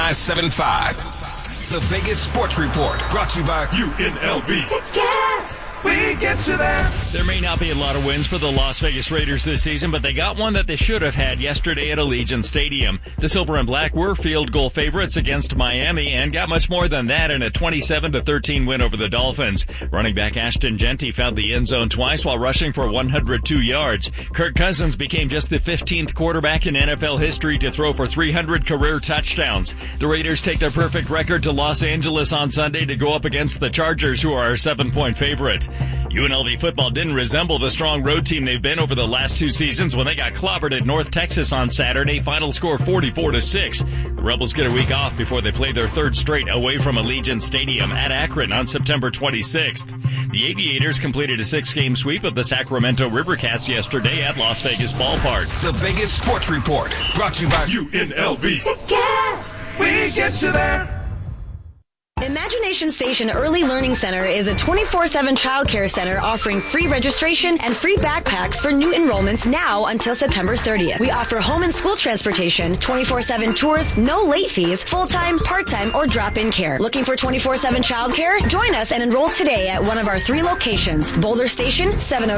95.5. The Vegas Sports Report, brought to you by UNLV. Tickets! We get you there. There may not be a lot of wins for the Las Vegas Raiders this season, but they got one that they should have had yesterday at Allegiant Stadium. The Silver and Black were field goal favorites against Miami and got much more than that in a 27-13 win over the Dolphins. Running back Ashton Genty found the end zone twice while rushing for 102 yards. Kirk Cousins became just the 15th quarterback in NFL history to throw for 300 career touchdowns. The Raiders take their perfect record to Los Angeles on Sunday to go up against the Chargers, who are a 7-point favorite. UNLV football didn't resemble the strong road team they've been over the last two seasons when they got clobbered at North Texas on Saturday. Final score 44-6. The Rebels get a week off before they play their third straight away from Allegiant Stadium at Akron on September 26th. The Aviators completed a 6-game sweep of the Sacramento Rivercats yesterday at Las Vegas Ballpark. The Vegas Sports Report, brought to you by UNLV. Tickets! We get you there. Imagination Station Early Learning Center is a 24/7 childcare center offering free registration and free backpacks for new enrollments now until September 30th. We offer home and school transportation, 24/7 tours, no late fees, full-time, part-time, or drop-in care. Looking for 24/7 childcare? Join us and enroll today at one of our 3 locations. Boulder Station,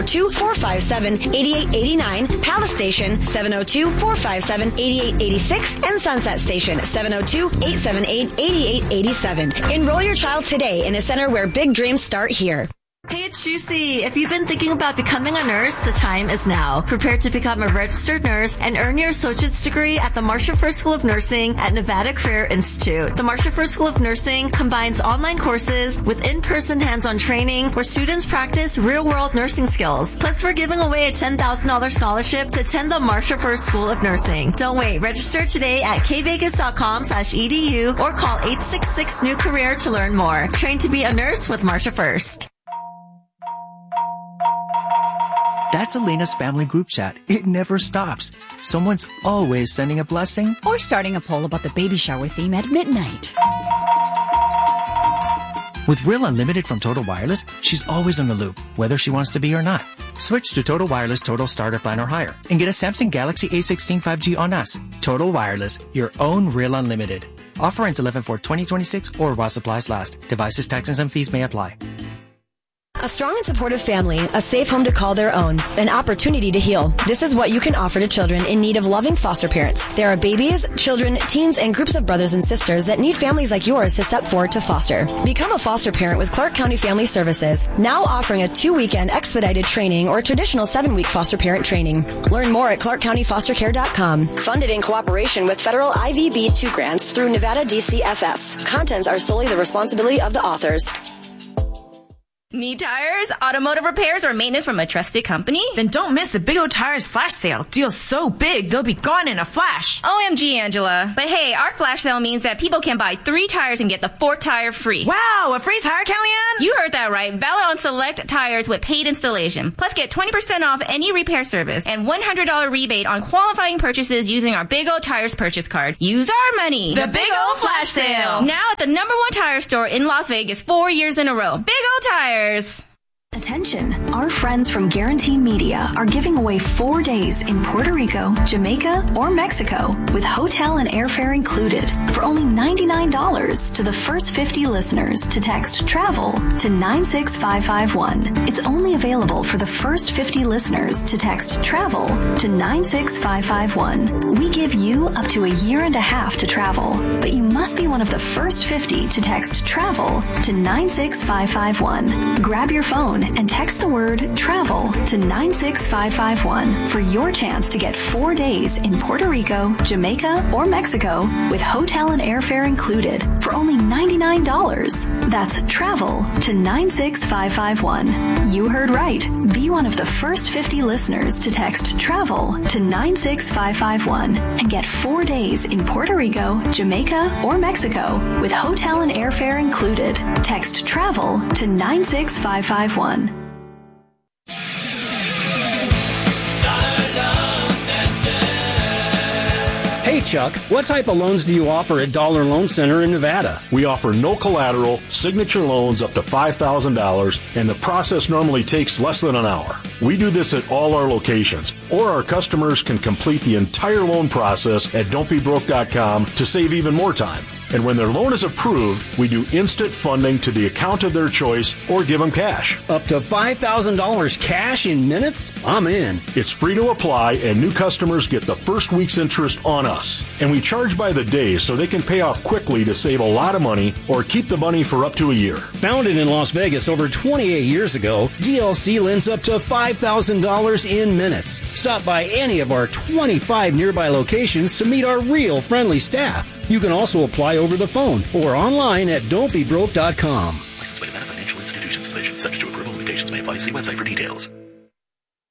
702-457-8889, Palace Station, 702-457-8886, and Sunset Station, 702-878-8887. Enroll your child today in a center where big dreams start here. Hey, it's Juicy. If you've been thinking about becoming a nurse, the time is now. Prepare to become a registered nurse and earn your associate's degree at the Marcia First School of Nursing at Nevada Career Institute. The Marcia First School of Nursing combines online courses with in-person hands-on training where students practice real-world nursing skills. Plus, we're giving away a $10,000 scholarship to attend the Marcia First School of Nursing. Don't wait. Register today at kvegas.com/edu or call 866-NEW-CAREER to learn more. Train to be a nurse with Marcia First. That's Elena's family group chat. It never stops. Someone's always sending a blessing or starting a poll about the baby shower theme at midnight. With Real Unlimited from Total Wireless, she's always in the loop, whether she wants to be or not. Switch to Total Wireless Total Starter Plan or higher and get a Samsung Galaxy A16 5G on us. Total Wireless, your own Real Unlimited. Offer ends 11/4/2026 or while supplies last. Devices, taxes, and fees may apply. A strong and supportive family, a safe home to call their own, an opportunity to heal. This is what you can offer to children in need of loving foster parents. There are babies, children, teens, and groups of brothers and sisters that need families like yours to step forward to foster. Become a foster parent with Clark County Family Services, now offering a 2-weekend expedited training or traditional 7-week foster parent training. Learn more at clarkcountyfostercare.com. Funded in cooperation with federal IVB2 grants through Nevada DCFS. Contents are solely the responsibility of the authors. Need tires, automotive repairs, or maintenance from a trusted company? Then don't miss the Big O Tires flash sale. Deals so big, they'll be gone in a flash. OMG, Angela. But hey, our flash sale means that people can buy 3 tires and get the 4th tire free. Wow, a free tire, Kellyanne? You heard that right. Valid on select tires with paid installation. Plus get 20% off any repair service and $100 rebate on qualifying purchases using our Big O Tires purchase card. Use our money. The Big O flash sale. Now at the #1 tire store in Las Vegas 4 years in a row. Big O Tires. Attention, our friends from Guarantee Media are giving away 4 days in Puerto Rico, Jamaica, or Mexico with hotel and airfare included for only $99 to the first 50 listeners to text TRAVEL to 96551. It's only available for the first 50 listeners to text TRAVEL to 96551. We give you up to a year and a half to travel, but you must be one of the first 50 to text TRAVEL to 96551. Grab your phone and text the word TRAVEL to 96551 for your chance to get 4 days in Puerto Rico, Jamaica, or Mexico with hotel and airfare included for only $99. That's TRAVEL to 96551. You heard right. Be one of the first 50 listeners to text TRAVEL to 96551 and get 4 days in Puerto Rico, Jamaica, or Mexico with hotel and airfare included. Text TRAVEL to 96551. Hey Chuck, what type of loans do you offer at Dollar Loan Center in Nevada? We offer no collateral, signature loans up to $5,000, and the process normally takes less than an hour. We do this at all our locations, or our customers can complete the entire loan process at don'tbebroke.com to save even more time. And when their loan is approved, we do instant funding to the account of their choice or give them cash. Up to $5,000 cash in minutes? I'm in. It's free to apply, and new customers get the first week's interest on us. And we charge by the day so they can pay off quickly to save a lot of money or keep the money for up to a year. Founded in Las Vegas over 28 years ago, DLC lends up to $5,000 in minutes. Stop by any of our 25 nearby locations to meet our real friendly staff. You can also apply over the phone or online at don'tbebroke.com. Licensed by Nevada Financial Institutions Division. Subject to approval, limitations may apply. See website for details.